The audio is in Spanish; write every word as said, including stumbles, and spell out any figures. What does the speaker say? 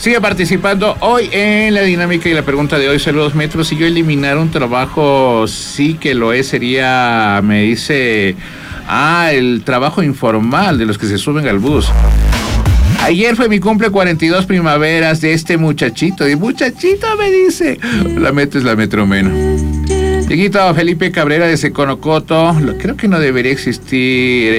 Sigue participando hoy en la dinámica y la pregunta de hoy. Saludos, Metro. Si yo eliminara un trabajo, sí que lo es, sería, me dice, ah, el trabajo informal de los que se suben al bus. Ayer fue mi cumple cuarenta y dos primaveras de este muchachito. De muchachito me dice. La Metro es la Metro Menos. Dieguito Felipe Cabrera de Seconocoto. Creo que no debería existir